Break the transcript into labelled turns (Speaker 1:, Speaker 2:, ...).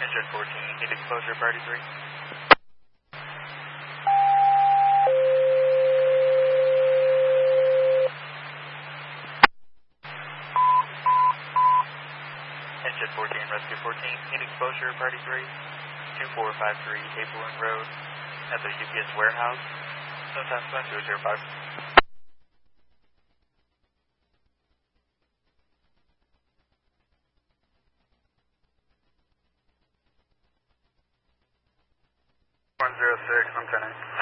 Speaker 1: Engine 14, need exposure, party 3. Engine 14, rescue 14, need exposure, party 3. 2453 Hazelland Road at the UPS warehouse. Sometime 205.
Speaker 2: I'm 10-8.